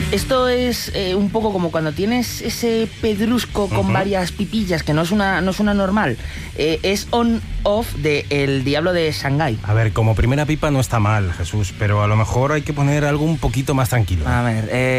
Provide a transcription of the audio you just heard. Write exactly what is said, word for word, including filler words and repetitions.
Esto es eh, un poco como cuando tienes ese pedrusco con uh-huh. varias pipillas, que no es una, no es una normal. Eh, es on-off de El Diablo de Shanghái. A ver, como primera pipa no está mal, Jesús, pero a lo mejor hay que poner algo un poquito más tranquilo. A ver, eh...